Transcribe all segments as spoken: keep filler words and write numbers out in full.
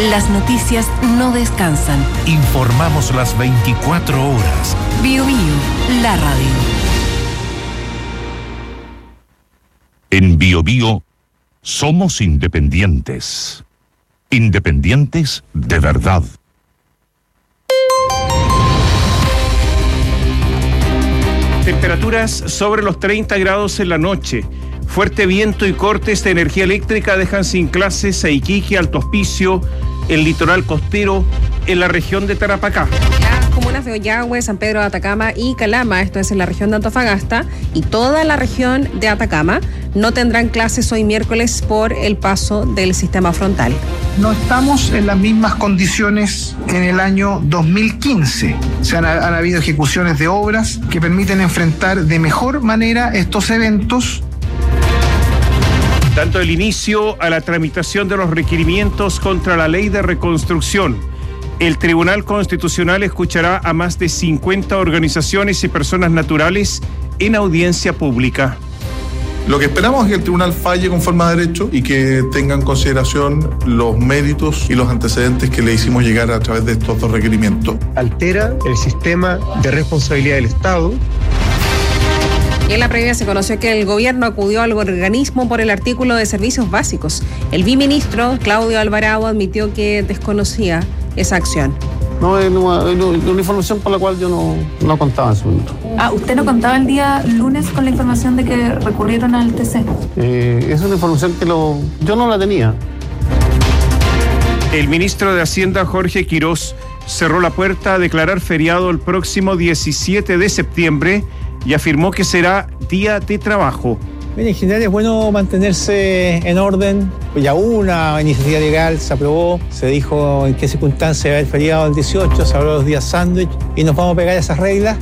Las noticias no descansan. Informamos las veinticuatro horas. Bio Bio, la radio. En Bio Bio somos independientes. Independientes de verdad. Temperaturas sobre los treinta grados en la noche. Fuerte viento y cortes de energía eléctrica dejan sin clases a Iquique, Alto Hospicio, el litoral costero, en la región de Tarapacá. Las comunas de Ollagüe, San Pedro de Atacama y Calama, esto es en la región de Antofagasta, y toda la región de Atacama, no tendrán clases hoy miércoles por el paso del sistema frontal. No estamos en las mismas condiciones que en el año dos mil quince. Se han, han habido ejecuciones de obras que permiten enfrentar de mejor manera estos eventos. Tanto el inicio a la tramitación de los requerimientos contra la ley de reconstrucción. El Tribunal Constitucional escuchará a más de cincuenta organizaciones y personas naturales en audiencia pública. Lo que esperamos es que el tribunal falle conforme a derecho y que tenga en consideración los méritos y los antecedentes que le hicimos llegar a través de estos dos requerimientos. Altera el sistema de responsabilidad del Estado. Y en la previa se conoció que el gobierno acudió al organismo por el artículo de servicios básicos. El viceministro Claudio Alvarado admitió que desconocía esa acción. No, es una, una información por la cual yo no, no contaba en su momento. Ah, ¿usted no contaba el día lunes con la información de que recurrieron al T C? Eh, es una información que lo, yo no la tenía. El ministro de Hacienda, Jorge Quirós, cerró la puerta a declarar feriado el próximo diecisiete de septiembre y afirmó que será día de trabajo. En general es bueno mantenerse en orden. Ya hubo una iniciativa legal, se aprobó, se dijo en qué circunstancias va el feriado el dieciocho, se habló de los días sándwich y nos vamos a pegar a esas reglas.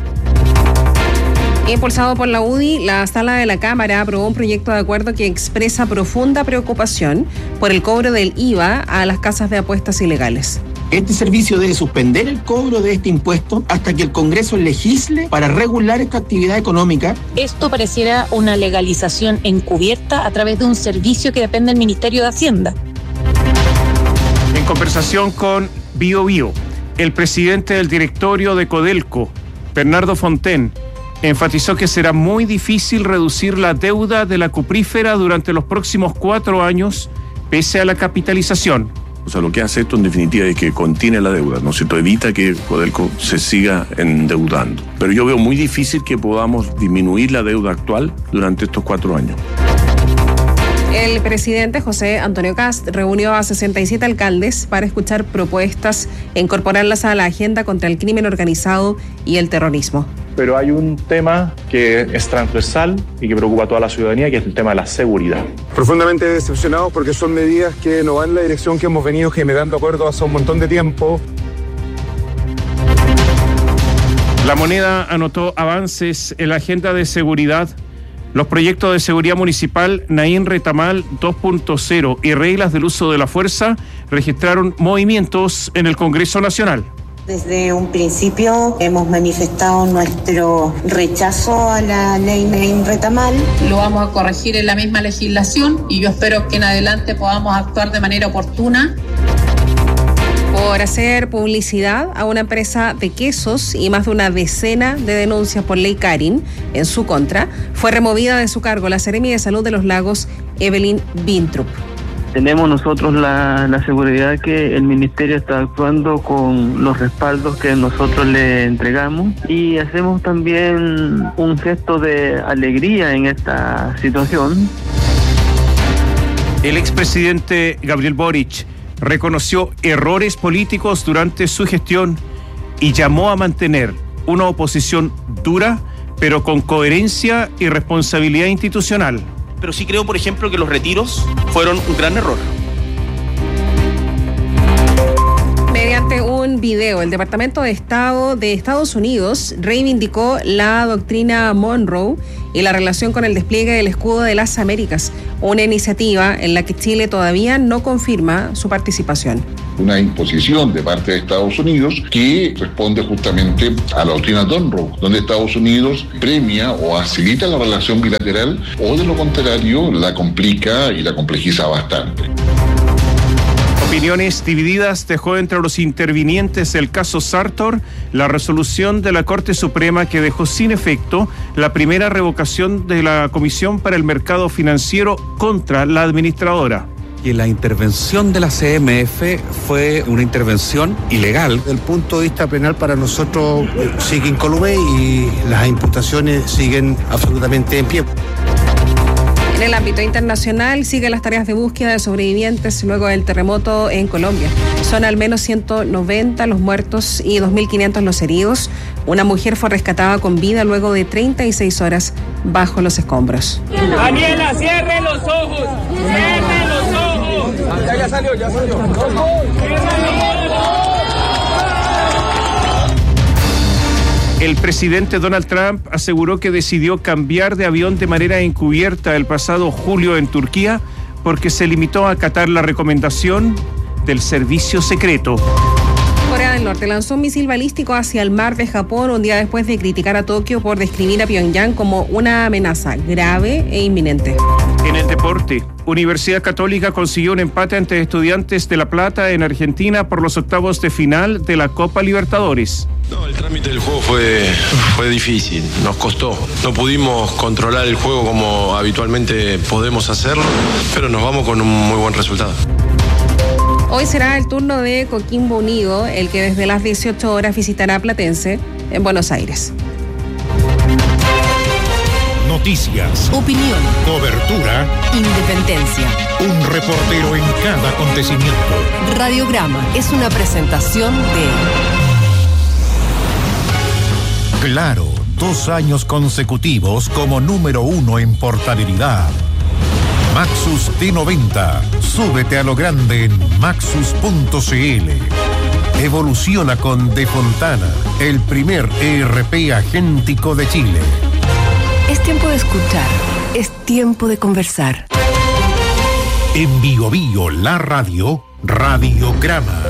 Impulsado por la U D I, la Sala de la Cámara aprobó un proyecto de acuerdo que expresa profunda preocupación por el cobro del I V A a las casas de apuestas ilegales. Este servicio debe suspender el cobro de este impuesto hasta que el Congreso legisle para regular esta actividad económica. Esto pareciera una legalización encubierta a través de un servicio que depende del Ministerio de Hacienda. En conversación con Bio Bio, el presidente del directorio de Codelco, Bernardo Fonten, enfatizó que será muy difícil reducir la deuda de la cuprífera durante los próximos cuatro años, pese a la capitalización. O sea, lo que hace esto en definitiva es que contiene la deuda, ¿no es cierto? Evita que Codelco se siga endeudando. Pero yo veo muy difícil que podamos disminuir la deuda actual durante estos cuatro años. El presidente José Antonio Kast reunió a sesenta y siete alcaldes para escuchar propuestas e incorporarlas a la agenda contra el crimen organizado y el terrorismo. Pero hay un tema que es transversal y que preocupa a toda la ciudadanía, que es el tema de la seguridad. Profundamente decepcionados porque son medidas que no van en la dirección que hemos venido generando acuerdos hace un montón de tiempo. La Moneda anotó avances en la agenda de seguridad. Los proyectos de seguridad municipal Naín Retamal dos punto cero y reglas del uso de la fuerza registraron movimientos en el Congreso Nacional. Desde un principio hemos manifestado nuestro rechazo a la ley Naín Retamal. Lo vamos a corregir en la misma legislación y yo espero que en adelante podamos actuar de manera oportuna. Por hacer publicidad a una empresa de quesos y más de una decena de denuncias por ley Karin en su contra, fue removida de su cargo la Seremi de Salud de los Lagos, Evelyn Bintrup. Tenemos nosotros la, la seguridad que el Ministerio está actuando con los respaldos que nosotros le entregamos y hacemos también un gesto de alegría en esta situación. El expresidente Gabriel Boric reconoció errores políticos durante su gestión y llamó a mantener una oposición dura, pero con coherencia y responsabilidad institucional. Pero sí creo, por ejemplo, que los retiros fueron un gran error. Mediante un video, el Departamento de Estado de Estados Unidos reivindicó la doctrina Monroe y la relación con el despliegue del escudo de las Américas, una iniciativa en la que Chile todavía no confirma su participación. Una imposición de parte de Estados Unidos que responde justamente a la doctrina Monroe, donde Estados Unidos premia o facilita la relación bilateral o de lo contrario la complica y la complejiza bastante. Opiniones divididas dejó entre los intervinientes del caso Sartor la resolución de la Corte Suprema que dejó sin efecto la primera revocación de la Comisión para el Mercado Financiero contra la administradora. Que la intervención de la C M F fue una intervención ilegal. Desde el punto de vista penal, para nosotros sigue incólume y las imputaciones siguen absolutamente en pie. En el ámbito internacional siguen las tareas de búsqueda de sobrevivientes luego del terremoto en Colombia. Son al menos ciento noventa los muertos y dos mil quinientos los heridos. Una mujer fue rescatada con vida luego de treinta y seis horas bajo los escombros. Daniela, cierre los ojos, cierre los ojos. Ya, ya salió, ya salió. El presidente Donald Trump aseguró que decidió cambiar de avión de manera encubierta el pasado julio en Turquía porque se limitó a acatar la recomendación del servicio secreto. Corea del Norte lanzó un misil balístico hacia el mar de Japón un día después de criticar a Tokio por describir a Pyongyang como una amenaza grave e inminente. En el deporte, Universidad Católica consiguió un empate ante Estudiantes de La Plata en Argentina por los octavos de final de la Copa Libertadores. No, el trámite del juego fue, fue difícil, nos costó. No pudimos controlar el juego como habitualmente podemos hacerlo, pero nos vamos con un muy buen resultado. Hoy será el turno de Coquimbo Unido, el que desde las dieciocho horas visitará Platense en Buenos Aires. Noticias, opinión, cobertura, independencia. Un reportero en cada acontecimiento. Radiograma es una presentación de Claro, dos años consecutivos como número uno en portabilidad. Maxus T noventa. Súbete a lo grande en maxus punto c l. Evoluciona con De Fontana, el primer E R P agéntico de Chile. Es tiempo de escuchar, es tiempo de conversar. En Bio Bio, la radio, Radiograma.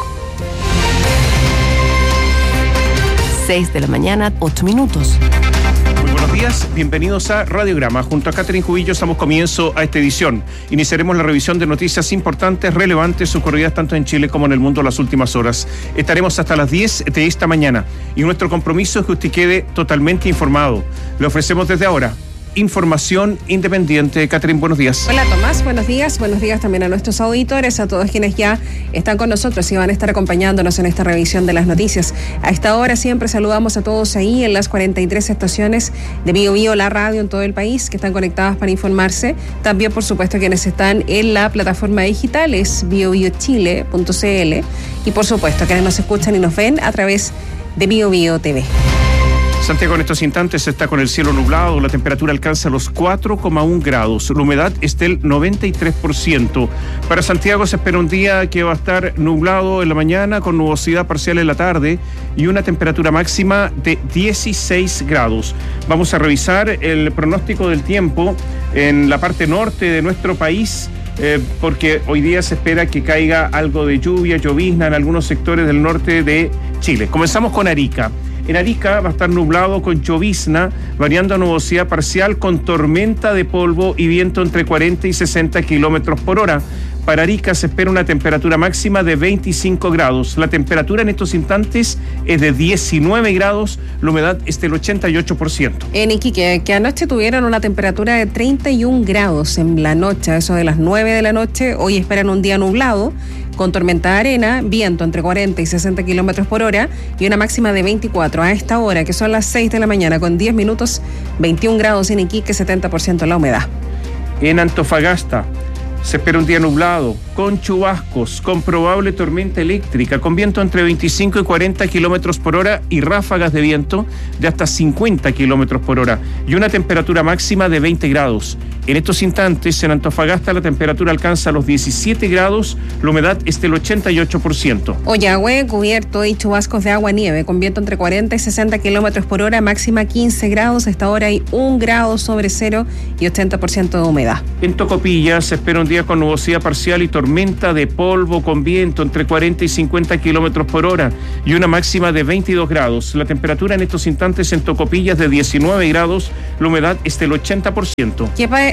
seis de la mañana, ocho minutos. Muy buenos días, bienvenidos a Radiograma. Junto a Catherine Cubillo damos comienzo a esta edición. Iniciaremos la revisión de noticias importantes, relevantes, ocurridas tanto en Chile como en el mundo en las últimas horas. Estaremos hasta las diez de esta mañana y nuestro compromiso es que usted quede totalmente informado. Le ofrecemos desde ahora información independiente. Catherine, buenos días. Hola Tomás, buenos días. Buenos días también a nuestros auditores, a todos quienes ya están con nosotros y van a estar acompañándonos en esta revisión de las noticias. A esta hora siempre saludamos a todos ahí en las cuarenta y tres estaciones de Bio Bio, la radio en todo el país, que están conectadas para informarse. También, por supuesto, quienes están en la plataforma digital es bio bio chile punto c l y, por supuesto, quienes nos escuchan y nos ven a través de Bio Bio T V. Santiago en estos instantes está con el cielo nublado, la temperatura alcanza los cuatro coma uno grados, la humedad es del noventa y tres por ciento. Para Santiago se espera un día que va a estar nublado en la mañana con nubosidad parcial en la tarde y una temperatura máxima de dieciséis grados. Vamos a revisar el pronóstico del tiempo en la parte norte de nuestro país. Eh, porque hoy día se espera que caiga algo de lluvia, llovizna en algunos sectores del norte de Chile. Comenzamos con Arica. En Arica va a estar nublado con llovizna, variando a nubosidad parcial con tormenta de polvo y viento entre cuarenta y sesenta kilómetros por hora. Para Arica se espera una temperatura máxima de veinticinco grados. La temperatura en estos instantes es de diecinueve grados, la humedad es del ochenta y ocho por ciento. En Iquique, que anoche tuvieron una temperatura de treinta y un grados en la noche, eso de las nueve de la noche, hoy esperan un día nublado, con tormenta de arena, viento entre cuarenta y sesenta kilómetros por hora y una máxima de veinticuatro. A esta hora, que son las seis de la mañana, con diez minutos, veintiún grados en Iquique, setenta por ciento la humedad. En Antofagasta se espera un día nublado, con chubascos, con probable tormenta eléctrica, con viento entre veinticinco y cuarenta kilómetros por hora y ráfagas de viento de hasta cincuenta kilómetros por hora y una temperatura máxima de veinte grados. En estos instantes, en Antofagasta, la temperatura alcanza los diecisiete grados, la humedad es del ochenta y ocho por ciento. Ollagüe, cubierto y chubascos de agua-nieve, con viento entre cuarenta y sesenta kilómetros por hora, máxima quince grados. A esta hora hay un grado sobre cero y ochenta por ciento de humedad. En Tocopilla se espera un día con nubosidad parcial y tormenta de polvo con viento entre cuarenta y cincuenta kilómetros por hora y una máxima de veintidós grados. La temperatura en estos instantes en Tocopilla es de diecinueve grados, la humedad es del ochenta por ciento. Quiepa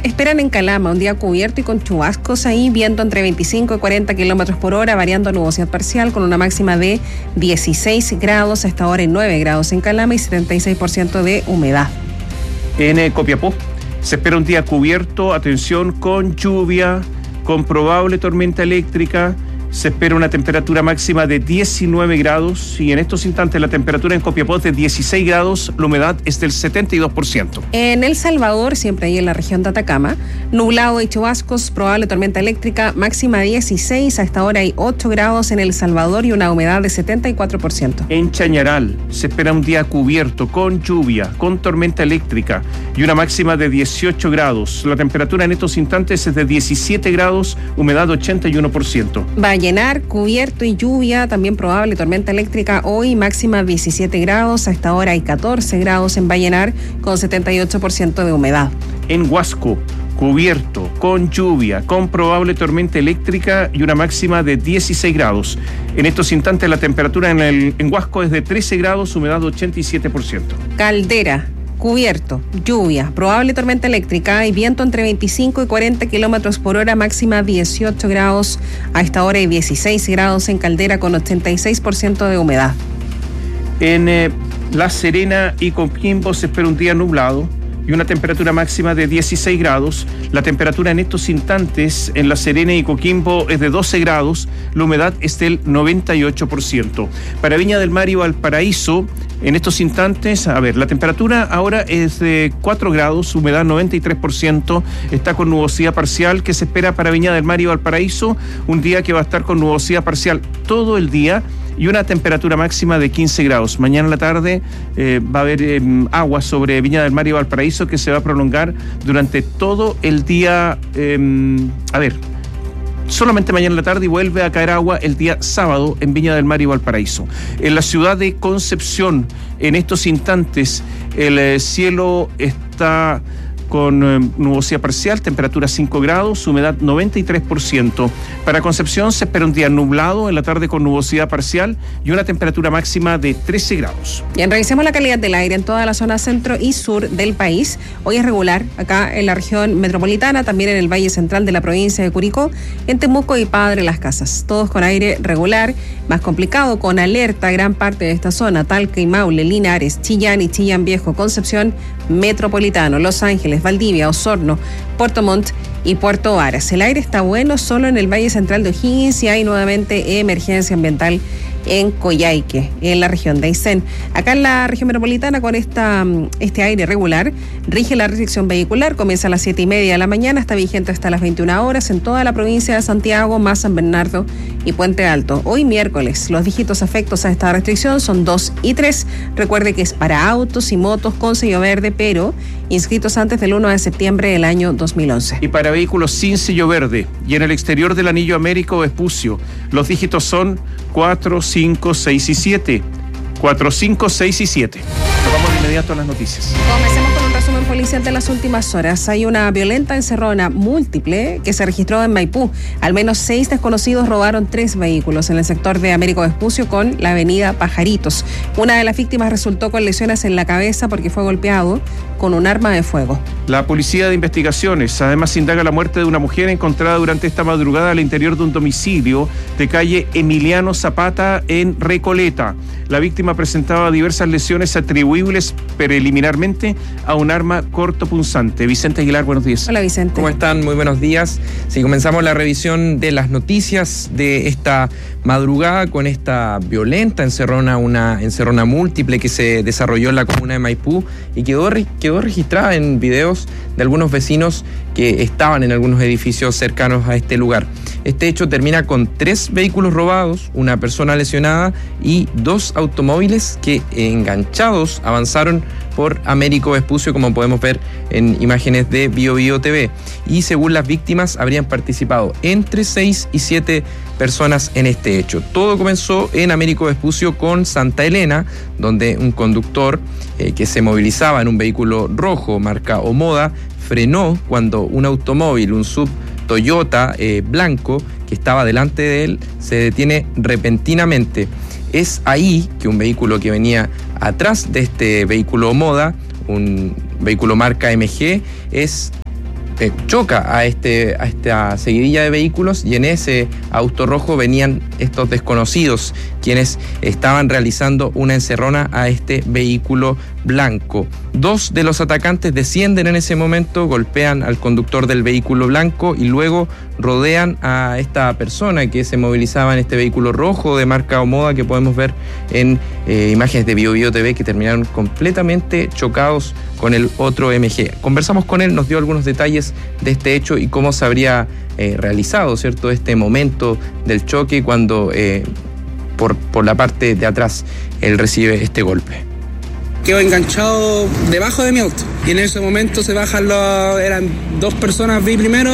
esperan en Calama un día cubierto y con chubascos ahí, viento entre veinticinco y cuarenta kilómetros por hora, variando a nubosidad parcial con una máxima de dieciséis grados, hasta ahora en nueve grados en Calama y setenta y seis por ciento de humedad. En eh, Copiapó se espera un día cubierto, atención, con lluvia, con probable tormenta eléctrica. Se espera una temperatura máxima de diecinueve grados y en estos instantes la temperatura en Copiapó es de dieciséis grados, la humedad es del setenta y dos por ciento. En El Salvador, siempre ahí en la región de Atacama, nublado y chubascos, probable tormenta eléctrica, máxima dieciséis, a esta hora hay ocho grados en El Salvador y una humedad de setenta y cuatro por ciento. En Chañaral se espera un día cubierto, con lluvia, con tormenta eléctrica y una máxima de dieciocho grados. La temperatura en estos instantes es de diecisiete grados, humedad ochenta y uno por ciento. Llenar, cubierto y lluvia, también probable tormenta eléctrica hoy, máxima diecisiete grados, a esta hora hay catorce grados en Vallenar con setenta y ocho por ciento de humedad. En Huasco, cubierto, con lluvia, con probable tormenta eléctrica y una máxima de dieciséis grados. En estos instantes la temperatura en, el, en Huasco es de trece grados, humedad ochenta y siete por ciento. Caldera, cubierto, lluvia, probable tormenta eléctrica y viento entre veinticinco y cuarenta kilómetros por hora, máxima dieciocho grados, a esta hora hay dieciséis grados en Caldera con ochenta y seis por ciento de humedad. En eh, La Serena y Coquimbo se espera un día nublado y una temperatura máxima de dieciséis grados. La temperatura en estos instantes en La Serena y Coquimbo es de doce grados, la humedad es del noventa y ocho por ciento. Para Viña del Mar y Valparaíso, en estos instantes, a ver, la temperatura ahora es de cuatro grados, humedad noventa y tres por ciento, está con nubosidad parcial que se espera para Viña del Mar y Valparaíso, un día que va a estar con nubosidad parcial todo el día y una temperatura máxima de quince grados. Mañana en la tarde eh, va a haber eh, agua sobre Viña del Mar y Valparaíso que se va a prolongar durante todo el día. Eh, a ver, solamente mañana en la tarde y vuelve a caer agua el día sábado en Viña del Mar y Valparaíso. En la ciudad de Concepción, en estos instantes, el eh, cielo está con eh, nubosidad parcial, temperatura cinco grados, humedad noventa y tres por ciento. Para Concepción se espera un día nublado, en la tarde con nubosidad parcial y una temperatura máxima de trece grados. Bien, revisemos la calidad del aire en toda la zona centro y sur del país. Hoy es regular acá en la región metropolitana, también en el Valle Central de la provincia de Curicó, en Temuco y Padre Las Casas. Todos con aire regular, más complicado, con alerta gran parte de esta zona, Talca y Maule, Linares, Chillán y Chillán Viejo, Concepción, Metropolitano, Los Ángeles, Valdivia, Osorno, Puerto Montt y Puerto Varas. El aire está bueno solo en el Valle Central de O'Higgins y hay nuevamente emergencia ambiental en Coyhaique, en la región de Aysén. Acá en la región metropolitana, con esta, este aire regular, rige la restricción vehicular, comienza a las siete y media de la mañana, está vigente hasta las veintiuna horas en toda la provincia de Santiago, más San Bernardo y Puente Alto. Hoy miércoles, los dígitos afectos a esta restricción son dos y tres. Recuerde que es para autos y motos con sello verde, pero inscritos antes del uno de septiembre del año dos mil once. Y para vehículos sin sello verde y en el exterior del anillo Américo Vespucio, los dígitos son cuatro, cinco, seis y siete. cuatro, cinco, seis y siete. Nos vamos de inmediato a las noticias. Comencemos con un resumen policial de las últimas horas. Hay una violenta encerrona múltiple que se registró en Maipú. Al menos seis desconocidos robaron tres vehículos en el sector de Américo Vespucio con la avenida Pajaritos. Una de las víctimas resultó con lesiones en la cabeza porque fue golpeado con un arma de fuego. La Policía de Investigaciones además indaga la muerte de una mujer encontrada durante esta madrugada al interior de un domicilio de calle Emiliano Zapata en Recoleta. La víctima presentaba diversas lesiones atribuibles preliminarmente a un arma cortopunzante. Vicente Aguilar, buenos días. Hola, Vicente. ¿Cómo están? Muy buenos días. Sí, comenzamos la revisión de las noticias de esta madrugada con esta violenta encerrona, una encerrona múltiple que se desarrolló en la comuna de Maipú y quedó, quedó registrada en videos de algunos vecinos que estaban en algunos edificios cercanos a este lugar. Este hecho termina con tres vehículos robados, una persona lesionada y dos automóviles que, enganchados, avanzaron por Américo Vespucio, como podemos ver en imágenes de Bio Bio T V. Y según las víctimas, habrían participado entre seis y siete personas en este hecho. Todo comenzó en Américo Vespucio con Santa Elena, donde un conductor eh, que se movilizaba en un vehículo rojo marca Omoda frenó cuando un automóvil, un sub Toyota eh, blanco que estaba delante de él, se detiene repentinamente. Es ahí que un vehículo que venía atrás de este vehículo Omoda, un vehículo marca M G, es eh, choca a, este, a esta seguidilla de vehículos, y en ese auto rojo venían estos desconocidos, quienes estaban realizando una encerrona a este vehículo blanco. Dos de los atacantes descienden en ese momento, golpean al conductor del vehículo blanco y luego rodean a esta persona que se movilizaba en este vehículo rojo de marca Omoda, que podemos ver en eh, imágenes de Bio Bio T V, que terminaron completamente chocados con el otro M G. Conversamos con él, nos dio algunos detalles de este hecho y cómo se habría eh, realizado, ¿cierto?, este momento del choque cuando eh, por, por la parte de atrás él recibe este golpe. Quedó enganchado debajo de mi auto y en ese momento se bajan los, eran dos personas, vi primero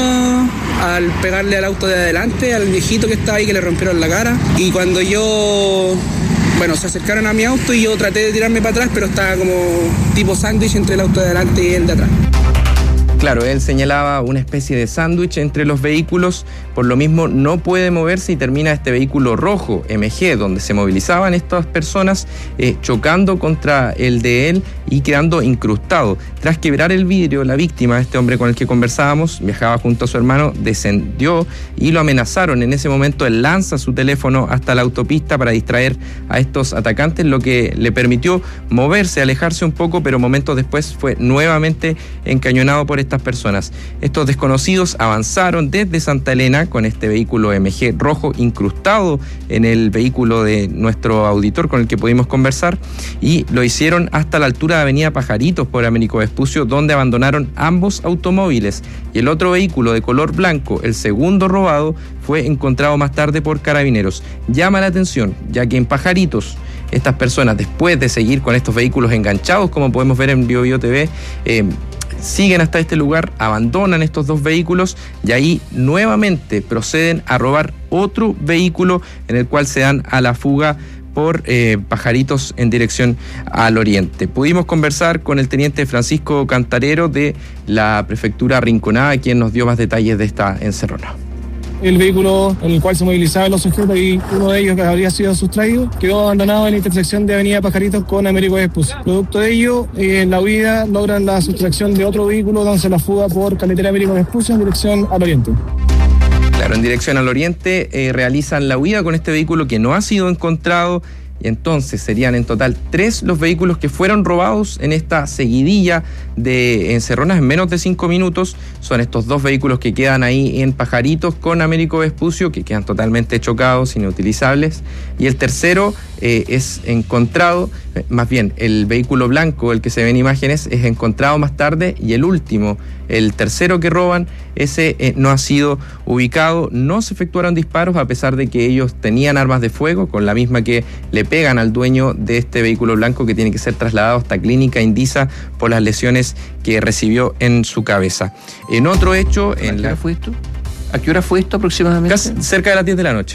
al pegarle al auto de adelante, al viejito que estaba ahí, que le rompieron la cara, y cuando yo, bueno, se acercaron a mi auto y yo traté de tirarme para atrás, pero estaba como tipo sándwich entre el auto de adelante y el de atrás. Claro, él señalaba una especie de sándwich entre los vehículos, por lo mismo no puede moverse y termina este vehículo rojo, M G, donde se movilizaban estas personas, eh, chocando contra el de él y quedando incrustado. Tras quebrar el vidrio, la víctima, este hombre con el que conversábamos, viajaba junto a su hermano, descendió y lo amenazaron. En ese momento él lanza su teléfono hasta la autopista para distraer a estos atacantes, lo que le permitió moverse, alejarse un poco, pero momentos después fue nuevamente encañonado por estas personas. Estos desconocidos avanzaron desde Santa Elena con este vehículo M G rojo incrustado en el vehículo de nuestro auditor con el que pudimos conversar, y lo hicieron hasta la altura de Avenida Pajaritos por Américo Vespucio, donde abandonaron ambos automóviles, y el otro vehículo de color blanco, el segundo robado, fue encontrado más tarde por carabineros. Llama la atención, ya que en Pajaritos estas personas, después de seguir con estos vehículos enganchados, como podemos ver en Bio Bio T V, eh, siguen hasta este lugar, abandonan estos dos vehículos y ahí nuevamente proceden a robar otro vehículo, en el cual se dan a la fuga por eh, Pajaritos en dirección al oriente. Pudimos conversar con el teniente Francisco Cantarero de la prefectura Rinconada, quien nos dio más detalles de esta encerrona. El vehículo en el cual se movilizaban los sujetos y uno de ellos, que habría sido sustraído, quedó abandonado en la intersección de Avenida Pajaritos con Américo Vespucio. Producto de ello, eh, en la huida logran la sustracción de otro vehículo, dándose la fuga por carretera Américo Vespucio en dirección al oriente. Claro, en dirección al oriente eh, realizan la huida con este vehículo que no ha sido encontrado, y entonces serían en total tres los vehículos que fueron robados en esta seguidilla de encerronas en menos de cinco minutos. Son estos dos vehículos que quedan ahí en Pajaritos con Américo Vespucio, que quedan totalmente chocados, inutilizables, y el tercero eh, es encontrado, eh, más bien el vehículo blanco, el que se ve en imágenes, es encontrado más tarde, y el último, el tercero que roban, ese eh, no ha sido ubicado. No se efectuaron disparos, a pesar de que ellos tenían armas de fuego, con la misma que le pegan al dueño de este vehículo blanco, que tiene que ser trasladado hasta Clínica Indisa por las lesiones que recibió en su cabeza. En otro hecho... En ¿A qué la... hora fue esto? ¿A qué hora fue esto aproximadamente? Casi cerca de las diez de la noche.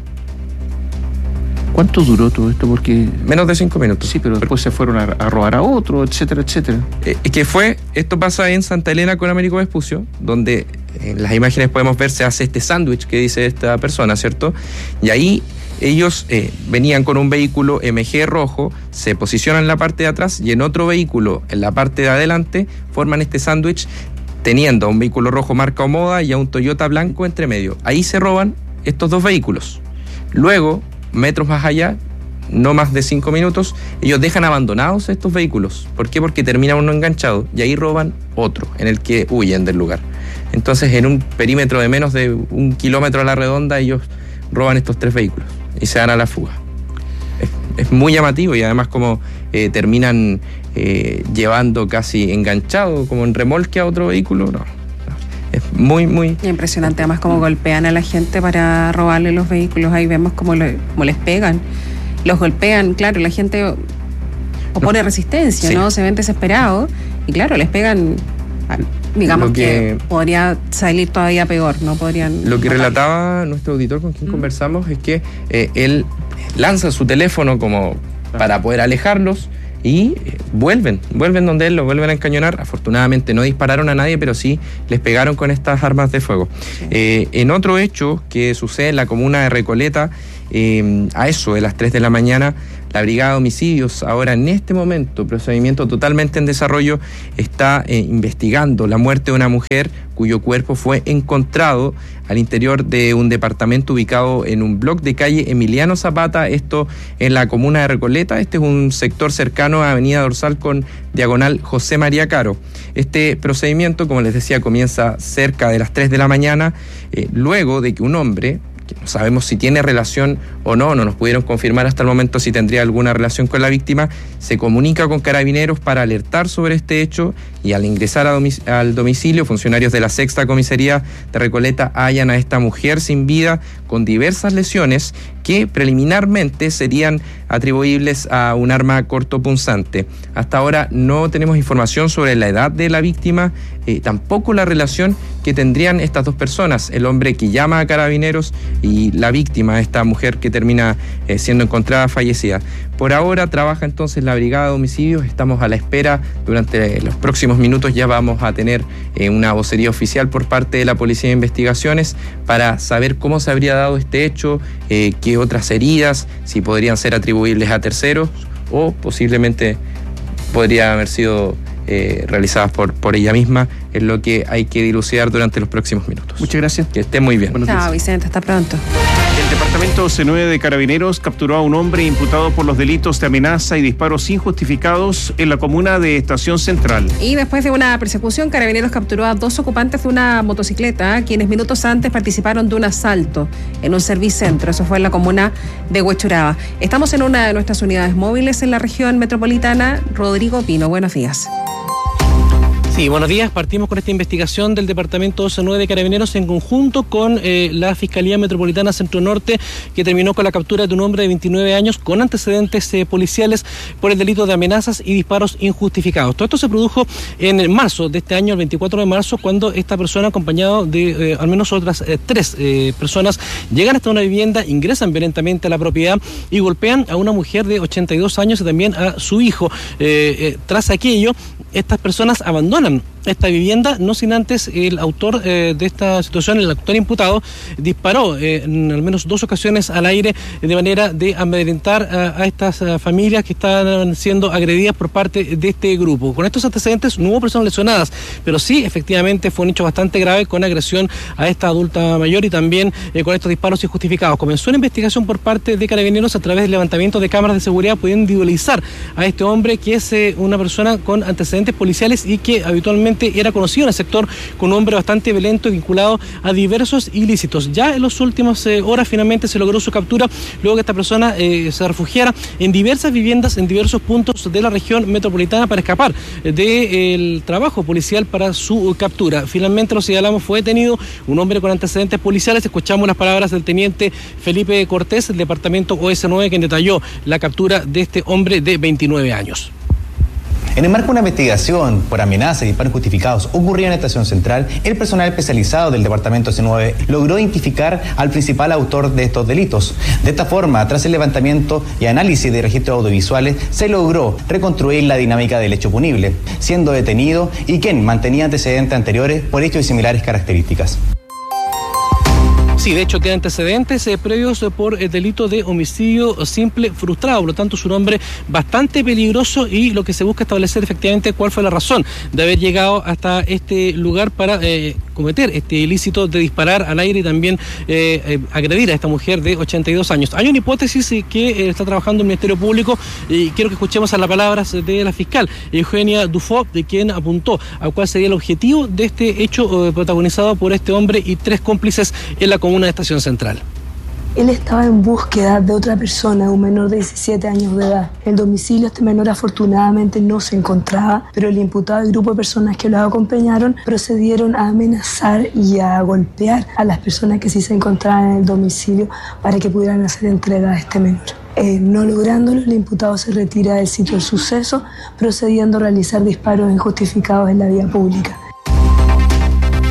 ¿Cuánto duró todo esto? Porque menos de cinco minutos. Sí, pero después se fueron a, a robar a otro, etcétera, etcétera. Eh, que fue, esto pasa en Santa Elena con Américo Vespucio, donde en las imágenes podemos ver se hace este sándwich que dice esta persona, ¿cierto? Y ahí ellos eh, venían con un vehículo M G rojo, se posicionan en la parte de atrás, y en otro vehículo en la parte de adelante forman este sándwich, teniendo a un vehículo rojo marca Omoda y a un Toyota blanco entre medio. Ahí se roban estos dos vehículos. Luego, metros más allá, no más de cinco minutos, ellos dejan abandonados estos vehículos. ¿Por qué? Porque termina uno enganchado y ahí roban otro, en el que huyen del lugar. Entonces, en un perímetro de menos de un kilómetro a la redonda, ellos roban estos tres vehículos y se dan a la fuga. Es, es muy llamativo, y además como eh, terminan eh, llevando casi enganchado, como en remolque a otro vehículo, no. Es muy, muy... Impresionante, además como golpean a la gente para robarle los vehículos. Ahí vemos cómo, le, cómo les pegan. Los golpean, claro, la gente opone no. resistencia, sí. ¿no? Se ven desesperados y claro, les pegan, digamos que, que podría salir todavía peor, ¿no? Podrían... Lo que matar. Relataba nuestro auditor con quien mm. conversamos es que eh, él lanza su teléfono como para poder alejarlos, y vuelven, vuelven donde él, lo vuelven a encañonar. Afortunadamente no dispararon a nadie, pero sí les pegaron con estas armas de fuego. Sí. Eh, en otro hecho que sucede en la comuna de Recoleta, eh, a eso de las tres de la mañana, La Brigada de Homicidios, ahora en este momento, procedimiento totalmente en desarrollo, está eh, investigando la muerte de una mujer cuyo cuerpo fue encontrado al interior de un departamento ubicado en un bloque de calle Emiliano Zapata, esto en la comuna de Recoleta. Este es un sector cercano a Avenida Dorsal con diagonal José María Caro. Este procedimiento, como les decía, comienza cerca de las tres de la mañana, eh, luego de que un hombre, que no sabemos si tiene relación o no, no nos pudieron confirmar hasta el momento si tendría alguna relación con la víctima, se comunica con Carabineros para alertar sobre este hecho, y al ingresar a domic- al domicilio, funcionarios de la sexta comisaría de Recoleta hallan a esta mujer sin vida con diversas lesiones que preliminarmente serían atribuibles a un arma cortopunzante. Hasta ahora no tenemos información sobre la edad de la víctima, eh, tampoco la relación que tendrían estas dos personas, el hombre que llama a Carabineros y la víctima, esta mujer que termina eh, siendo encontrada fallecida. Por ahora trabaja entonces la Brigada de Homicidios, estamos a la espera, durante los próximos minutos ya vamos a tener eh, una vocería oficial por parte de la Policía de Investigaciones para saber cómo se habría dado este hecho, eh, qué otras heridas, si podrían ser atribuibles a terceros o posiblemente podría haber sido eh, realizadas por, por ella misma, es lo que hay que dilucidar durante los próximos minutos. Muchas gracias. Que esté muy bien. Chao, Vicente, hasta pronto. El Departamento C nueve de Carabineros capturó a un hombre imputado por los delitos de amenaza y disparos injustificados en la comuna de Estación Central. Y después de una persecución, Carabineros capturó a dos ocupantes de una motocicleta, quienes minutos antes participaron de un asalto en un servicentro. Eso fue en la comuna de Huechuraba. Estamos en una de nuestras unidades móviles en la región metropolitana. Rodrigo Pino, buenos días. Sí, buenos días. Partimos con esta investigación del Departamento C nueve de Carabineros en conjunto con eh, la Fiscalía Metropolitana Centro Norte, que terminó con la captura de un hombre de veintinueve años con antecedentes eh, policiales por el delito de amenazas y disparos injustificados. Todo esto se produjo en marzo de este año, el veinticuatro de marzo, cuando esta persona, acompañado de eh, al menos otras eh, tres eh, personas, llegan hasta una vivienda, ingresan violentamente a la propiedad y golpean a una mujer de ochenta y dos años y también a su hijo. Eh, eh, tras aquello, estas personas abandonan esta vivienda, no sin antes el autor eh, de esta situación, el autor imputado, disparó eh, en al menos dos ocasiones al aire de manera de amedrentar a, a estas a familias que estaban siendo agredidas por parte de este grupo. Con estos antecedentes no hubo personas lesionadas, pero sí efectivamente fue un hecho bastante grave con agresión a esta adulta mayor y también eh, con estos disparos injustificados. Comenzó una investigación por parte de Carabineros a través del levantamiento de cámaras de seguridad, pudiendo individualizar a este hombre, que es eh, una persona con antecedentes policiales y que habitualmente era conocido en el sector con un hombre bastante violento y vinculado a diversos ilícitos. Ya en las últimas eh, horas finalmente se logró su captura, luego que esta persona eh, se refugiara en diversas viviendas en diversos puntos de la región metropolitana para escapar del trabajo policial para su captura. Finalmente, lo señalamos, fue detenido un hombre con antecedentes policiales. Escuchamos las palabras del teniente Felipe Cortés, del departamento O S nueve, quien detalló la captura de este hombre de veintinueve años. En el marco de una investigación por amenazas y disparos injustificados ocurrida en Estación Central, el personal especializado del Departamento C nueve logró identificar al principal autor de estos delitos. De esta forma, tras el levantamiento y análisis de registros audiovisuales, se logró reconstruir la dinámica del hecho punible, siendo detenido y quien mantenía antecedentes anteriores por hechos de similares características. Sí, de hecho tiene antecedentes eh, previos eh, por el delito de homicidio simple frustrado, por lo tanto es un hombre bastante peligroso y lo que se busca establecer efectivamente cuál fue la razón de haber llegado hasta este lugar para eh, cometer este ilícito de disparar al aire y también eh, eh, agredir a esta mujer de ochenta y dos años. Hay una hipótesis eh, que eh, está trabajando el Ministerio Público y quiero que escuchemos a las palabras de la fiscal Eugenia Dufo, de quien apuntó a cuál sería el objetivo de este hecho eh, protagonizado por este hombre y tres cómplices en la comunidad una Estación Central. Él estaba en búsqueda de otra persona, un menor de diecisiete años de edad. En el domicilio este menor afortunadamente no se encontraba, pero el imputado y el grupo de personas que lo acompañaron procedieron a amenazar y a golpear a las personas que sí se encontraban en el domicilio para que pudieran hacer entrega a este menor. Eh, no lográndolo, el imputado se retira del sitio del suceso, procediendo a realizar disparos injustificados en la vía pública.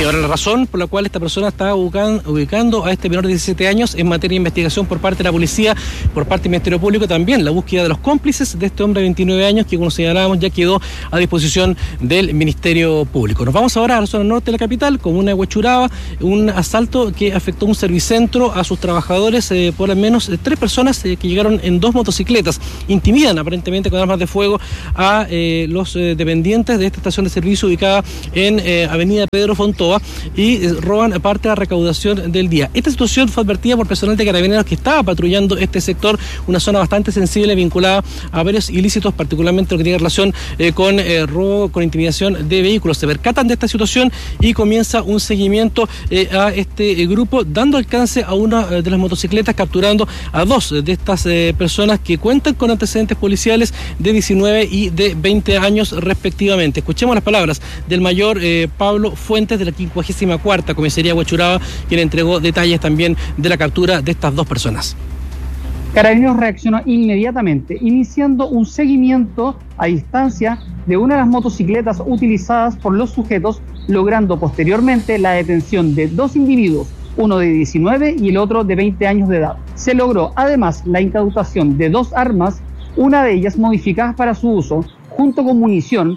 Sí, ahora la razón por la cual esta persona está ubicando, ubicando a este menor de diecisiete años en materia de investigación por parte de la policía, por parte del Ministerio Público, también la búsqueda de los cómplices de este hombre de veintinueve años que, como señalábamos, ya quedó a disposición del Ministerio Público. Nos vamos ahora a la zona norte de la capital, comuna de Huechuraba, un asalto que afectó un servicentro a sus trabajadores eh, por al menos eh, tres personas eh, que llegaron en dos motocicletas. Intimidan aparentemente con armas de fuego a eh, los eh, dependientes de esta estación de servicio ubicada en eh, Avenida Pedro Fontova y eh, roban parte de la recaudación del día. Esta situación fue advertida por personal de Carabineros que estaba patrullando este sector, una zona bastante sensible vinculada a varios ilícitos, particularmente lo que tiene relación eh, con eh, robo, con intimidación de vehículos. Se percatan de esta situación y comienza un seguimiento eh, a este eh, grupo, dando alcance a una eh, de las motocicletas, capturando a dos de estas eh, personas que cuentan con antecedentes policiales de diecinueve y de veinte años respectivamente. Escuchemos las palabras del mayor eh, Pablo Fuentes de la quincuagésima cuarta Comisaría Huechuraba, quien entregó detalles también de la captura de estas dos personas. Carabineros reaccionó inmediatamente, iniciando un seguimiento a distancia de una de las motocicletas utilizadas por los sujetos, logrando posteriormente la detención de dos individuos, uno de diecinueve y el otro de veinte años de edad. Se logró además la incautación de dos armas, una de ellas modificadas para su uso, junto con munición.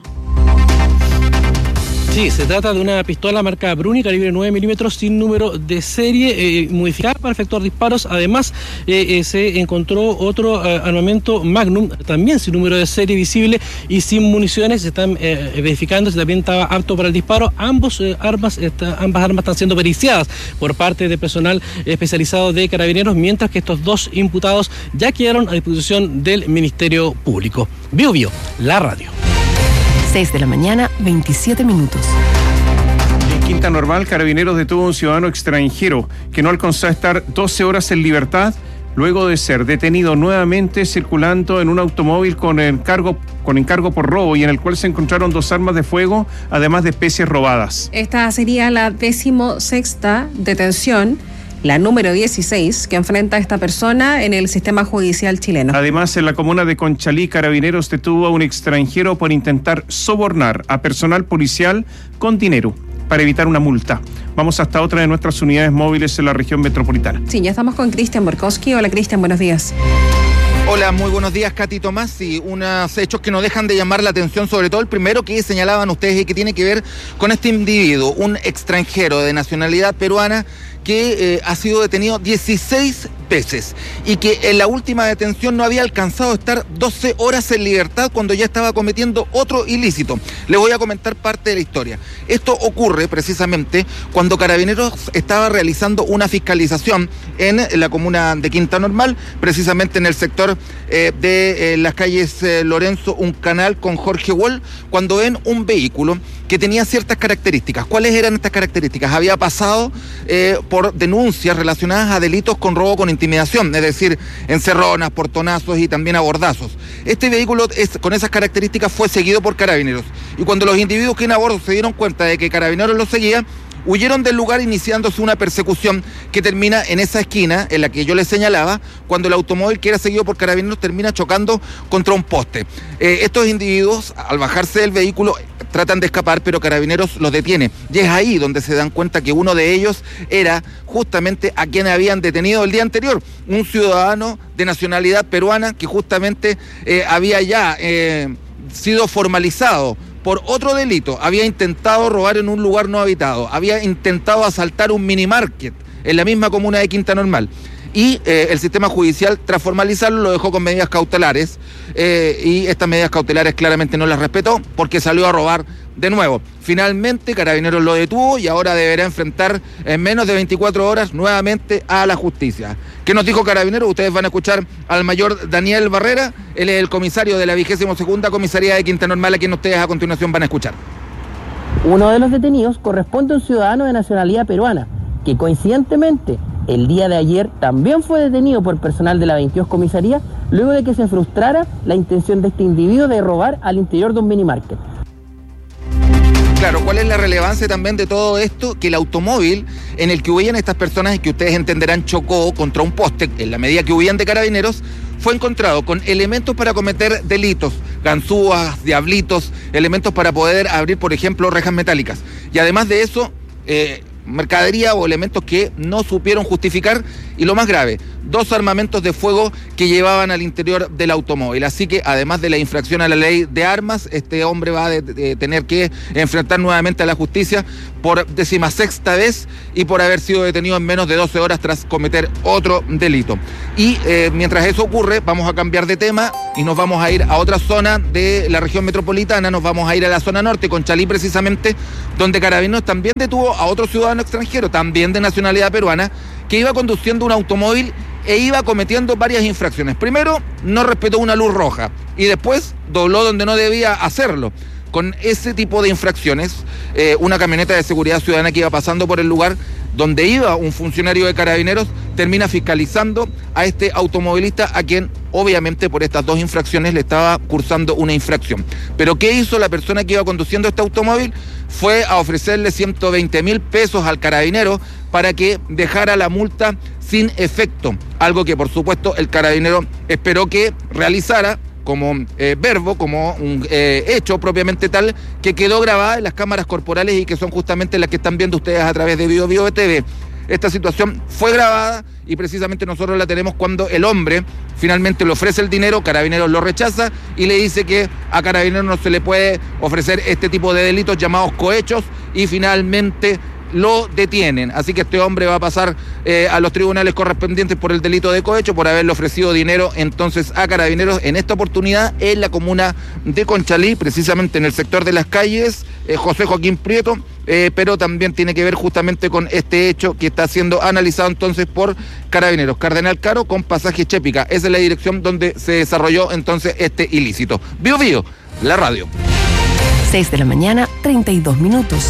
Sí, se trata de una pistola marca Bruni, calibre nueve milímetros, sin número de serie, eh, modificada para efectuar disparos. Además, eh, eh, se encontró otro eh, armamento Magnum, también sin número de serie visible y sin municiones. Se están eh, verificando si también estaba apto para el disparo. Ambos, eh, armas, esta, ambas armas están siendo periciadas por parte de personal especializado de Carabineros, mientras que estos dos imputados ya quedaron a disposición del Ministerio Público. Bio Bio, la radio. seis de la mañana, veintisiete minutos. En Quinta Normal, Carabineros detuvo a un ciudadano extranjero que no alcanzó a estar doce horas en libertad luego de ser detenido nuevamente circulando en un automóvil con encargo, con encargo por robo y en el cual se encontraron dos armas de fuego, además de especies robadas. Esta sería la decimosexta detención, la número dieciséis, que enfrenta a esta persona en el sistema judicial chileno. Además, en la comuna de Conchalí, Carabineros detuvo a un extranjero por intentar sobornar a personal policial con dinero para evitar una multa. Vamos hasta otra de nuestras unidades móviles en la región metropolitana. Sí, ya estamos con Cristian Borkowski. Hola, Cristian, buenos días. Hola, muy buenos días, Katy Tomás. Y unos hechos que no dejan de llamar la atención, sobre todo el primero que señalaban ustedes y que tiene que ver con este individuo, un extranjero de nacionalidad peruana que eh, ha sido detenido dieciséis veces y que en la última detención no había alcanzado a estar doce horas en libertad cuando ya estaba cometiendo otro ilícito. Les voy a comentar parte de la historia. Esto ocurre precisamente cuando Carabineros estaba realizando una fiscalización en la comuna de Quinta Normal, precisamente en el sector eh, de eh, las calles eh, Lorenzo Uncanal con Jorge Wall, cuando ven un vehículo que tenía ciertas características. ¿Cuáles eran estas características? Había pasado eh, por denuncias relacionadas a delitos con robo con intimidación, es decir, encerronas, portonazos y también abordazos. Este vehículo es, con esas características fue seguido por Carabineros. Y cuando los individuos que iban a bordo se dieron cuenta de que Carabineros los seguía, huyeron del lugar iniciándose una persecución que termina en esa esquina en la que yo les señalaba, cuando el automóvil que era seguido por Carabineros termina chocando contra un poste. Eh, estos individuos, al bajarse del vehículo, tratan de escapar, pero Carabineros los detiene. Y es ahí donde se dan cuenta que uno de ellos era justamente a quien habían detenido el día anterior, un ciudadano de nacionalidad peruana que justamente eh, había ya eh, sido formalizado por otro delito. Había intentado robar en un lugar no habitado, había intentado asaltar un mini market en la misma comuna de Quinta Normal. Y eh, el sistema judicial, tras formalizarlo, lo dejó con medidas cautelares eh, y estas medidas cautelares claramente no las respetó porque salió a robar de nuevo. Finalmente Carabineros lo detuvo y ahora deberá enfrentar en menos de veinticuatro horas nuevamente a la justicia. ¿Qué nos dijo Carabineros? Ustedes van a escuchar al mayor Daniel Barrera, él es el comisario de la vigésima segunda Comisaría de Quinta Normal, a quien ustedes a continuación van a escuchar. Uno de los detenidos corresponde a un ciudadano de nacionalidad peruana, que coincidentemente el día de ayer también fue detenido por personal de la veintidós Comisaría, luego de que se frustrara la intención de este individuo de robar al interior de un minimarket. Claro, ¿cuál es la relevancia también de todo esto? Que el automóvil en el que huían estas personas y que ustedes entenderán chocó contra un poste en la medida que huían de Carabineros, fue encontrado con elementos para cometer delitos, ganzúas, diablitos, elementos para poder abrir, por ejemplo, rejas metálicas. Y además de eso, eh, mercadería o elementos que no supieron justificar, y lo más grave, dos armamentos de fuego que llevaban al interior del automóvil. Así que además de la infracción a la ley de armas, este hombre va a de, de tener que enfrentar nuevamente a la justicia por decimasexta vez y por haber sido detenido en menos de doce horas tras cometer otro delito. Y eh, mientras eso ocurre, vamos a cambiar de tema y nos vamos a ir a otra zona de la región metropolitana, nos vamos a ir a la zona norte, Conchalí precisamente, donde Carabineros también detuvo a otro ciudadano extranjero, también de nacionalidad peruana, que iba conduciendo un automóvil e iba cometiendo varias infracciones. Primero, no respetó una luz roja y después dobló donde no debía hacerlo. Con ese tipo de infracciones, eh, una camioneta de seguridad ciudadana que iba pasando por el lugar donde iba un funcionario de Carabineros termina fiscalizando a este automovilista, a quien obviamente por estas dos infracciones le estaba cursando una infracción. Pero ¿qué hizo la persona que iba conduciendo este automóvil? Fue a ofrecerle ciento veinte mil pesos al carabinero para que dejara la multa sin efecto, algo que por supuesto el carabinero esperó que realizara como eh, verbo, como un eh, hecho propiamente tal, que quedó grabada en las cámaras corporales y que son justamente las que están viendo ustedes a través de Bio Bio T V. Esta situación fue grabada y precisamente nosotros la tenemos cuando el hombre finalmente le ofrece el dinero, Carabineros lo rechaza y le dice que a Carabineros no se le puede ofrecer este tipo de delitos llamados cohechos, y finalmente lo detienen. Así que este hombre va a pasar eh, a los tribunales correspondientes por el delito de cohecho, por haberle ofrecido dinero entonces a Carabineros, en esta oportunidad en la comuna de Conchalí, precisamente en el sector de las calles eh, José Joaquín Prieto, eh, pero también tiene que ver justamente con este hecho que está siendo analizado entonces por Carabineros. Cardenal Caro con pasaje Chépica, esa es la dirección donde se desarrolló entonces este ilícito. Bio Bio, la radio. seis de la mañana, treinta y dos minutos.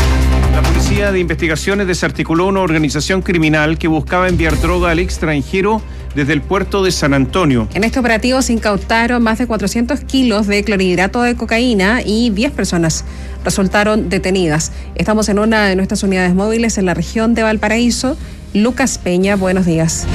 La Policía de Investigaciones desarticuló una organización criminal que buscaba enviar droga al extranjero desde el puerto de San Antonio. En este operativo se incautaron más de cuatrocientos kilos de clorhidrato de cocaína y diez personas resultaron detenidas. Estamos en una de nuestras unidades móviles en la región de Valparaíso. Lucas Peña, buenos días.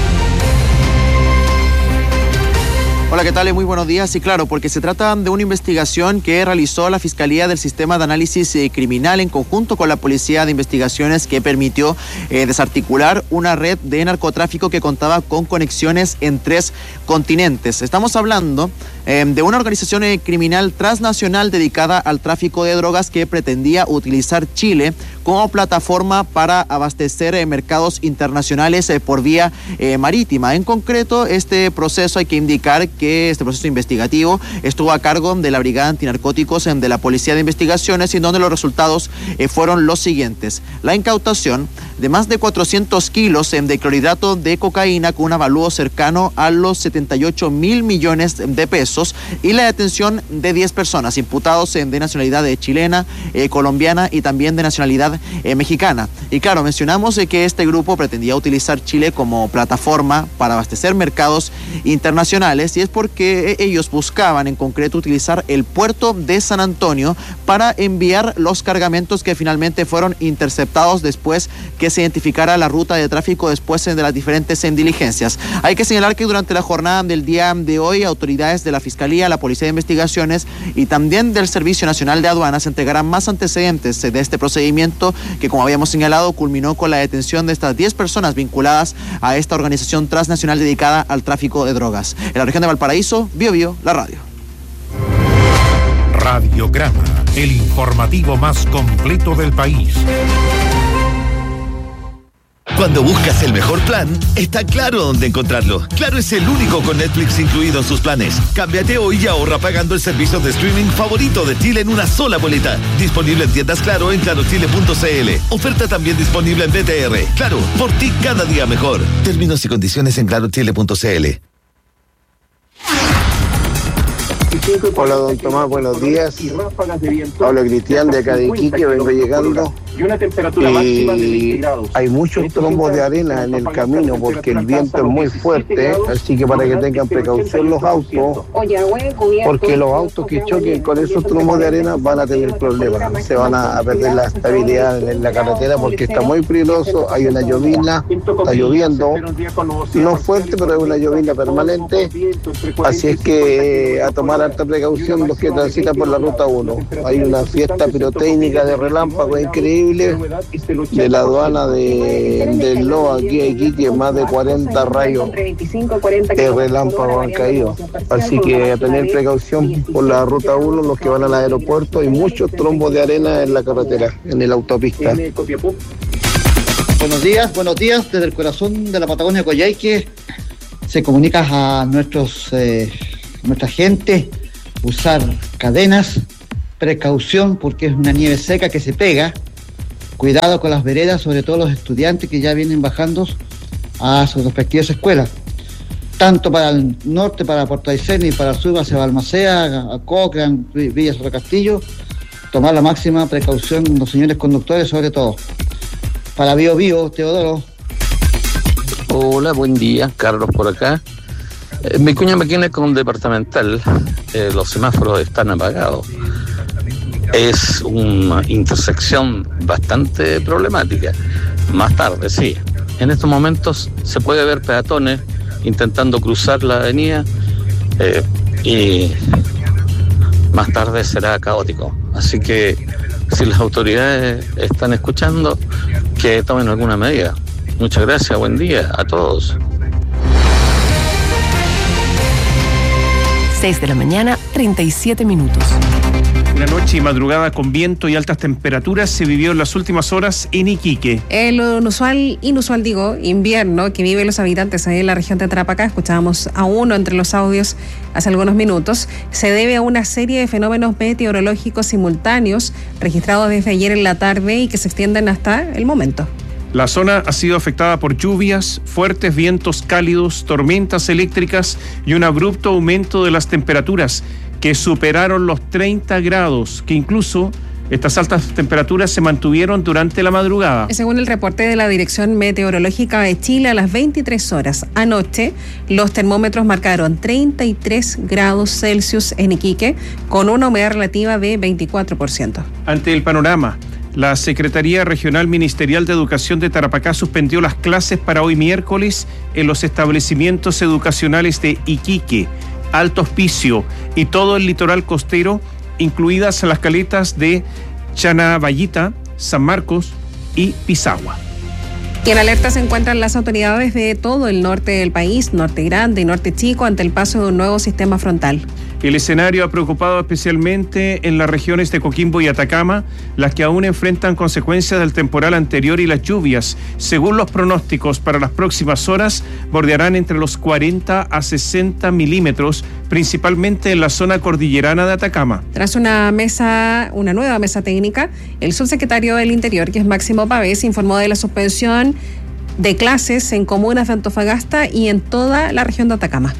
Hola, ¿qué tal? Muy buenos días. Y claro, porque se trata de una investigación que realizó la Fiscalía del Sistema de Análisis eh, Criminal en conjunto con la Policía de Investigaciones, que permitió eh, desarticular una red de narcotráfico que contaba con conexiones en tres continentes. Estamos hablando eh, de una organización eh, criminal transnacional dedicada al tráfico de drogas que pretendía utilizar Chile como plataforma para abastecer eh, mercados internacionales eh, por vía eh, marítima. En concreto, este proceso, hay que indicar que que este proceso investigativo estuvo a cargo de la Brigada Antinarcóticos de la Policía de Investigaciones, y en donde los resultados eh, fueron los siguientes: la incautación de más de cuatrocientos kilos de clorhidrato de cocaína con un avalúo cercano a los setenta y ocho mil millones de pesos, y la detención de diez personas imputados de nacionalidad chilena, eh, colombiana y también de nacionalidad eh, mexicana. Y claro, mencionamos eh, que este grupo pretendía utilizar Chile como plataforma para abastecer mercados internacionales, y es porque ellos buscaban en concreto utilizar el puerto de San Antonio para enviar los cargamentos que finalmente fueron interceptados después que se identificara la ruta de tráfico después de las diferentes diligencias. Hay que señalar que durante la jornada del día de hoy, autoridades de la Fiscalía, la Policía de Investigaciones y también del Servicio Nacional de Aduanas entregarán más antecedentes de este procedimiento, que, como habíamos señalado, culminó con la detención de estas diez personas vinculadas a esta organización transnacional dedicada al tráfico de drogas. En la región de Valparaíso, Bio Bio, la radio. Radiograma, el informativo más completo del país. Cuando buscas el mejor plan, está Claro dónde encontrarlo. Claro es el único con Netflix incluido en sus planes. Cámbiate hoy y ahorra pagando el servicio de streaming favorito de Chile en una sola boleta. Disponible en tiendas Claro en claro chile punto c l. Oferta también disponible en B T R. Claro, por ti cada día mejor. Términos y condiciones en claro chile punto c l. Hola, don Tomás, buenos días. Habla Cristian de acá de Iquique, vengo llegando. Y una temperatura máxima de veinte grados. Hay muchos trombos de arena en el camino porque el viento es muy fuerte, así que para que tengan precaución los autos, porque los autos que choquen con esos trombos de arena van a tener problemas, se van a perder la estabilidad en la carretera porque está muy peligroso. Hay una llovizna, está lloviendo, no fuerte, pero es una llovizna permanente, así es que a tomar alta precaución los que transitan por la ruta uno. Hay una fiesta pirotécnica de relámpago increíble terrible de la aduana de, del Loa aquí a Iquique, más de cuarenta rayos de relámpago han caído. Así que a tener precaución por la ruta uno, los que van al aeropuerto, y muchos trombos de arena en la carretera, en la autopista. Buenos días, buenos días. Desde el corazón de la Patagonia Coyhaique se comunica a nuestros eh, nuestra gente usar cadenas, precaución porque es una nieve seca que se pega, cuidado con las veredas, sobre todo los estudiantes que ya vienen bajando a sus respectivas escuelas, tanto para el norte, para Puerto Aysén, y para el sur hacia Balmaceda, a Cochrane, Villa Cerro Castillo, tomar la máxima precaución los señores conductores sobre todo. Para Bio Bio, Teodoro. Hola, buen día, Carlos por acá. Eh, mi cuña me tiene con un departamental, eh, los semáforos están apagados. Es una intersección bastante problemática. Más tarde, sí. En estos momentos se puede ver peatones intentando cruzar la avenida eh, y más tarde será caótico. Así que si las autoridades están escuchando, que tomen alguna medida. Muchas gracias, buen día a todos. seis de la mañana, treinta y siete minutos. Una noche y madrugada con viento y altas temperaturas se vivió en las últimas horas en Iquique. El inusual, inusual digo, invierno que viven los habitantes ahí en la región de Tarapacá, escuchábamos a uno entre los audios hace algunos minutos, se debe a una serie de fenómenos meteorológicos simultáneos registrados desde ayer en la tarde y que se extienden hasta el momento. La zona ha sido afectada por lluvias, fuertes vientos cálidos, tormentas eléctricas y un abrupto aumento de las temperaturas que superaron los treinta grados, que incluso estas altas temperaturas se mantuvieron durante la madrugada. Según el reporte de la Dirección Meteorológica de Chile, a las veintitrés horas anoche, los termómetros marcaron treinta y tres grados Celsius en Iquique, con una humedad relativa de veinticuatro por ciento. Ante el panorama, la Secretaría Regional Ministerial de Educación de Tarapacá suspendió las clases para hoy miércoles en los establecimientos educacionales de Iquique, Alto Hospicio y todo el litoral costero, incluidas las caletas de Chanavallita, San Marcos y Pisagua. Y en alerta se encuentran las autoridades de todo el norte del país, Norte Grande y Norte Chico, ante el paso de un nuevo sistema frontal. El escenario ha preocupado especialmente en las regiones de Coquimbo y Atacama, las que aún enfrentan consecuencias del temporal anterior y las lluvias. Según los pronósticos, para las próximas horas bordearán entre los cuarenta a sesenta milímetros, principalmente en la zona cordillerana de Atacama. Tras una mesa, una nueva mesa técnica, el subsecretario del Interior, que es Máximo Pavés, informó de la suspensión de clases en comunas de Antofagasta y en toda la región de Atacama.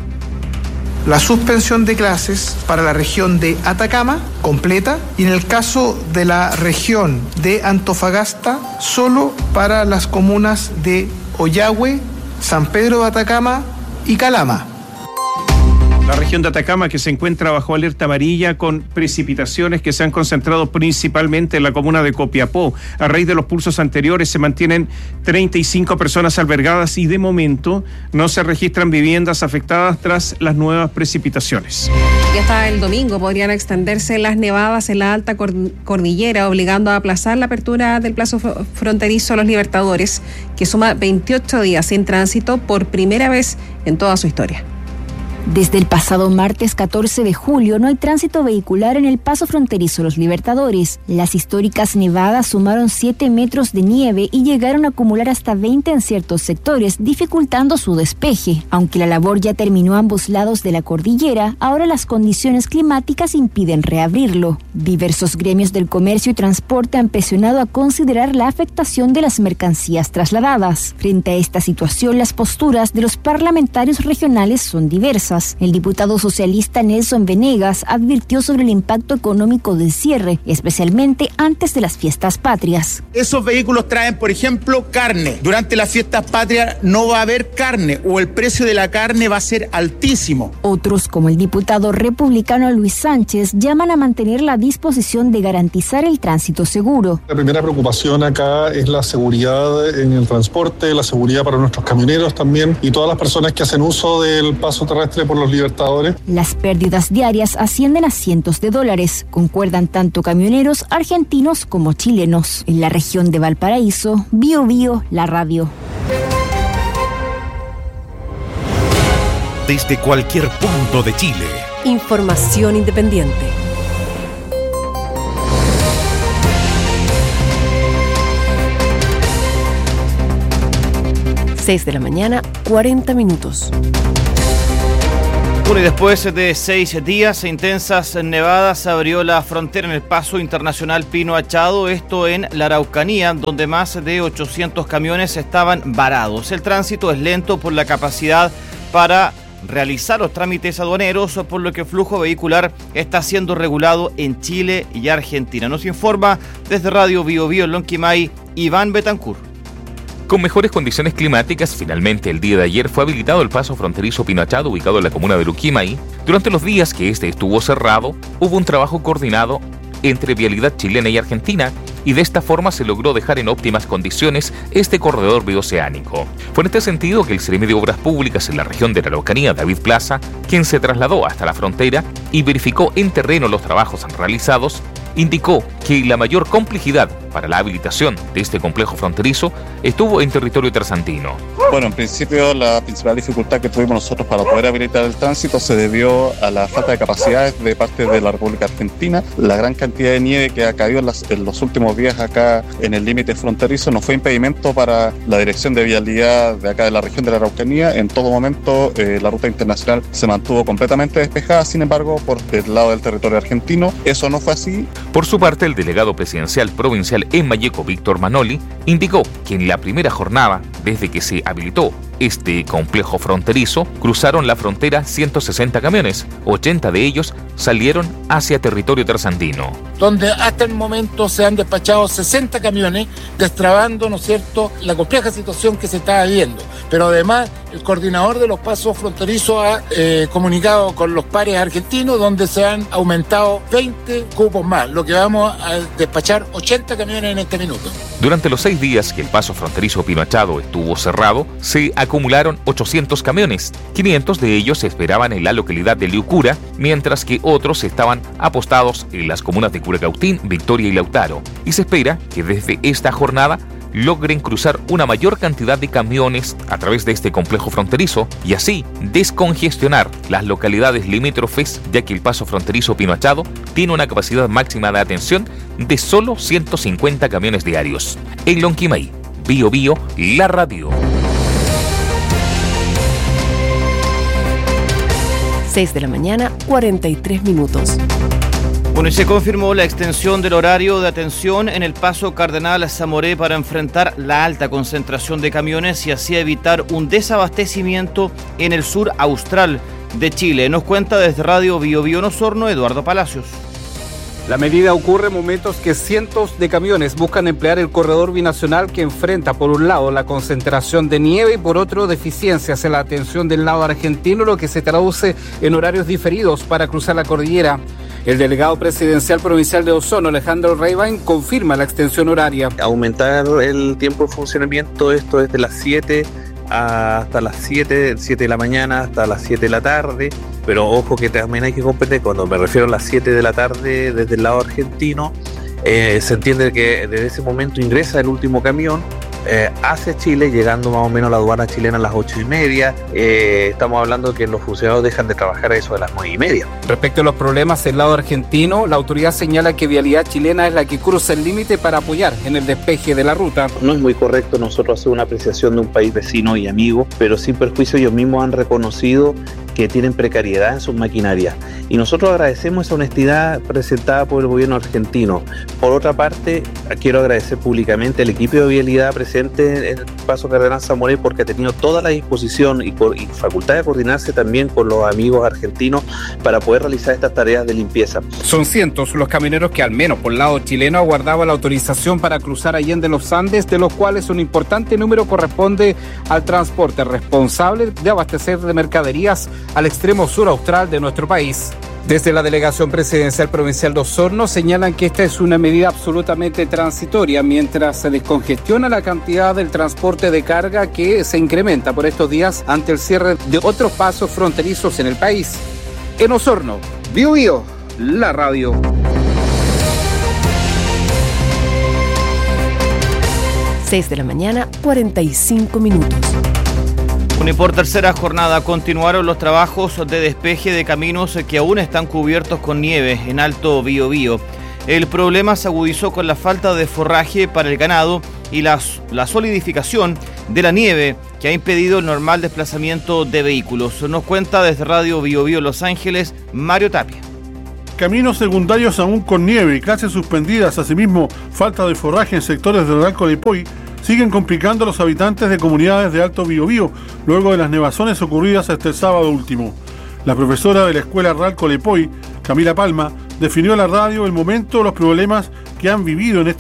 La suspensión de clases para la región de Atacama completa y en el caso de la región de Antofagasta solo para las comunas de Ollagüe, San Pedro de Atacama y Calama. La región de Atacama, que se encuentra bajo alerta amarilla con precipitaciones que se han concentrado principalmente en la comuna de Copiapó. A raíz de los pulsos anteriores se mantienen treinta y cinco personas albergadas y de momento no se registran viviendas afectadas tras las nuevas precipitaciones. Y hasta el domingo podrían extenderse las nevadas en la alta cordillera, obligando a aplazar la apertura del plazo fronterizo a los Libertadores, que suma veintiocho días sin tránsito por primera vez en toda su historia. Desde el pasado martes catorce de julio no hay tránsito vehicular en el paso fronterizo Los Libertadores. Las históricas nevadas sumaron siete metros de nieve y llegaron a acumular hasta veinte en ciertos sectores, dificultando su despeje. Aunque la labor ya terminó a ambos lados de la cordillera, ahora las condiciones climáticas impiden reabrirlo. Diversos gremios del comercio y transporte han presionado a considerar la afectación de las mercancías trasladadas. Frente a esta situación, las posturas de los parlamentarios regionales son diversas. El diputado socialista Nelson Venegas advirtió sobre el impacto económico del cierre, especialmente antes de las fiestas patrias. Esos vehículos traen, por ejemplo, carne. Durante las fiestas patrias no va a haber carne o el precio de la carne va a ser altísimo. Otros, como el diputado republicano Luis Sánchez, llaman a mantener la disposición de garantizar el tránsito seguro. La primera preocupación acá es la seguridad en el transporte, la seguridad para nuestros camioneros también y todas las personas que hacen uso del paso terrestre Chile por los Libertadores. Las pérdidas diarias ascienden a cientos de dólares, concuerdan tanto camioneros argentinos como chilenos. En la región de Valparaíso, Bio Bio, la radio. Desde cualquier punto de Chile. Información independiente. seis de la mañana, cuarenta minutos. Bueno, y después de seis días e intensas nevadas, se abrió la frontera en el paso internacional Pino Achado, esto en la Araucanía, donde más de ochocientos camiones estaban varados. El tránsito es lento por la capacidad para realizar los trámites aduaneros, por lo que el flujo vehicular está siendo regulado en Chile y Argentina. Nos informa desde Radio Bio Bio en Lonquimay, Iván Betancur. Con mejores condiciones climáticas, finalmente el día de ayer fue habilitado el paso fronterizo Pino Achado, ubicado en la comuna de Lonquimay. Durante los días que este estuvo cerrado, hubo un trabajo coordinado entre vialidad chilena y argentina, y de esta forma se logró dejar en óptimas condiciones este corredor bioceánico. Fue en este sentido que el Seremi de Obras Públicas en la región de la Araucanía, David Plaza, quien se trasladó hasta la frontera y verificó en terreno los trabajos realizados, indicó que la mayor complejidad para la habilitación de este complejo fronterizo estuvo en territorio tersantino. Bueno, en principio la principal dificultad que tuvimos nosotros para poder habilitar el tránsito se debió a la falta de capacidades de parte de la República Argentina. La gran cantidad de nieve que ha caído en, las, en los últimos días acá en el límite fronterizo no fue impedimento para la dirección de vialidad de acá de la región de la Araucanía. En todo momento eh, la ruta internacional se mantuvo completamente despejada, sin embargo, por el lado del territorio argentino eso no fue así. Por su parte, el delegado presidencial provincial en Malleco, Víctor Manoli, indicó que en la primera jornada, desde que se habilitó este complejo fronterizo, cruzaron la frontera ciento sesenta camiones, ochenta de ellos salieron hacia territorio tersantino. Donde hasta el momento se han despachado sesenta camiones, destrabando, ¿no es cierto?, la compleja situación que se está viviendo. Pero además, el coordinador de los pasos fronterizos ha eh, comunicado con los pares argentinos, donde se han aumentado veinte cupos más, lo que vamos a despachar ochenta camiones en este minuto. Durante los seis días que el paso fronterizo Pino Achado estuvo cerrado, se acumularon ochocientos camiones. quinientos de ellos se esperaban en la localidad de Liucura, mientras que otros estaban apostados en las comunas de Curacautín, Victoria y Lautaro. Y se espera que desde esta jornada logren cruzar una mayor cantidad de camiones a través de este complejo fronterizo y así descongestionar las localidades limítrofes, ya que el paso fronterizo Pino Achado tiene una capacidad máxima de atención de solo ciento cincuenta camiones diarios. En Lonquimay, Bio Bio, la radio. seis de la mañana, cuarenta y tres minutos. Bueno, y se confirmó la extensión del horario de atención en el paso Cardenal Zamoré para enfrentar la alta concentración de camiones y así evitar un desabastecimiento en el sur austral de Chile. Nos cuenta desde Radio Bio Bio en Osorno, Eduardo Palacios. La medida ocurre en momentos que cientos de camiones buscan emplear el corredor binacional que enfrenta por un lado la concentración de nieve y por otro deficiencias en la atención del lado argentino, lo que se traduce en horarios diferidos para cruzar la cordillera. El delegado presidencial provincial de Osorno, Alejandro Reivain, confirma la extensión horaria. Aumentar el tiempo de funcionamiento, esto es de las siete hasta las siete, siete de la mañana hasta las siete de la tarde, pero ojo que también hay que comprender, cuando me refiero a las siete de la tarde desde el lado argentino, eh, se entiende que desde ese momento ingresa el último camión eh, hacia Chile, llegando más o menos a la aduana chilena a las ocho y media. Eh, estamos hablando de que los funcionarios dejan de trabajar a eso de las nueve y media. Respecto a los problemas del lado argentino, la autoridad señala que Vialidad Chilena es la que cruza el límite para apoyar en el despeje de la ruta. No es muy correcto nosotros hacer una apreciación de un país vecino y amigo, pero sin perjuicio ellos mismos han reconocido que tienen precariedad en sus maquinarias. Y nosotros agradecemos esa honestidad presentada por el gobierno argentino. Por otra parte, quiero agradecer públicamente al equipo de vialidad presente en el Paso Cardenal Zamoré porque ha tenido toda la disposición y, y facultad de coordinarse también con los amigos argentinos para poder realizar estas tareas de limpieza. Son cientos los camioneros que al menos por el lado chileno aguardaban la autorización para cruzar Allende los Andes, de los cuales un importante número corresponde al transporte responsable de abastecer de mercaderías al extremo sur austral de nuestro país. Desde la Delegación Presidencial Provincial de Osorno señalan que esta es una medida absolutamente transitoria mientras se descongestiona la cantidad del transporte de carga que se incrementa por estos días ante el cierre de otros pasos fronterizos en el país. En Osorno, Bío Bío, la radio. seis de la mañana, cuarenta y cinco minutos. Y por tercera jornada continuaron los trabajos de despeje de caminos que aún están cubiertos con nieve en Alto Biobío. El problema se agudizó con la falta de forraje para el ganado y la, la solidificación de la nieve que ha impedido el normal desplazamiento de vehículos. Nos cuenta desde Radio Biobío Los Ángeles, Mario Tapia. Caminos secundarios aún con nieve y clases suspendidas, asimismo falta de forraje en sectores del Real Colepoy, siguen complicando a los habitantes de comunidades de Alto Biobío luego de las nevazones ocurridas este sábado último. La profesora de la Escuela Real Colepoy, Camila Palma, definió a la radio el momento de los problemas que han vivido en este